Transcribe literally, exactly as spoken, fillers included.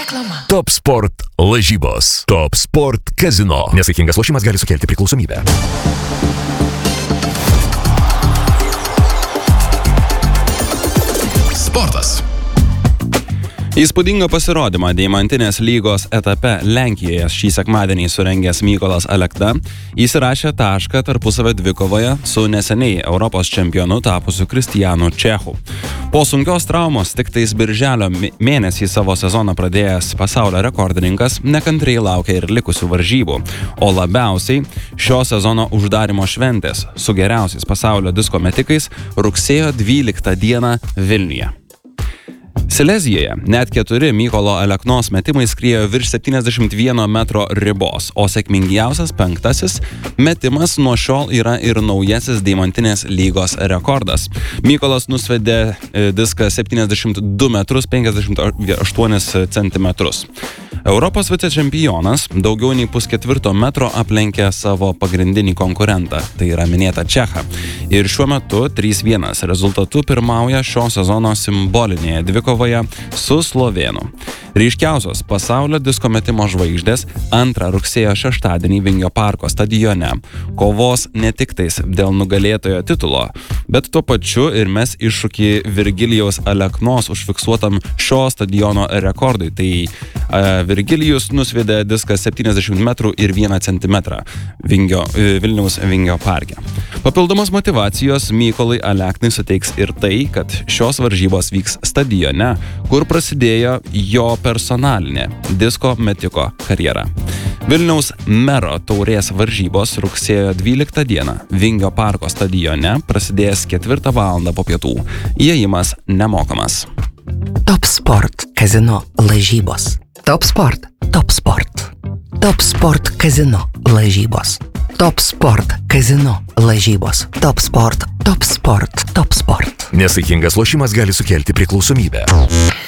Reklama. Top Sport lažybos. Top Sport kazino. Nesaikingas lošimas gali sukelti priklausomybę. Sportas. Įspūdingą pasirodymą Deimantinės lygos etape Lenkijoje šį sekmadienį surengęs Mykolas Alekna įsirašė tašką tarpusavio dvikovoje su neseniai Europos čempionu tapusiu Kristijanu Čechu. Po sunkios traumos tik tais birželio mėnesį savo sezoną pradėjęs pasaulio rekordininkas nekantriai laukia ir likusių varžybų, o labiausiai šio sezono uždarimo šventės su geriausiais pasaulio disko metikais rugsėjo dvyliktą dieną Vilniuje. Silezijoje net keturi Mykolo Aleknos metimai skriejo virš septyniasdešimt vieno metro ribos, o sėkmingiausias penktasis metimas nuo šiol yra ir naujasis Deimantinės lygos rekordas. Mykolas nusvedė diską septyniasdešimt du metrus penkiasdešimt aštuonis centimetrus. Europos vicečempionas daugiau nei pusketvirto metro aplenkė savo pagrindinį konkurentą, tai yra minėtą Čechą. Ir šiuo metu trys vienas rezultatu pirmauja šio sezono simbolinėje dvikovoje su Slovėnu. Ryškiausios pasaulio disko metimo žvaigždės antrą rugsėjo šeštadienį Vingio parko stadione kovos ne tik tais dėl nugalėtojo titulo, bet tuo pačiu ir mes iššūkį Virgilijaus Aleknos užfiksuotam šio stadiono rekordui. Tai uh, Virgilijus nusvedė diską septyniasdešimt metrų ir vieną centimetrą Vingio, uh, Vilniaus Vingio parke. Papildomos motyvacijos Mykolui Aleknai suteiks ir tai, kad šios varžybos vyks stadione, kur prasidėjo jo personalinė disko metiko karjera. Vilniaus mero taurės varžybos rugsėjo dvyliktą dieną Vingio parko stadione prasidės ketvirtą valandą po pietų. Įėjimas nemokamas. Top Sport kazino lažybos. Top Sport, Top Sport. Top Sport kazino lažybos. Top Sport kazino lažybos. Top Sport, Top Sport, Top Sport. Nesaikingas lošimas gali sukelti priklausomybę.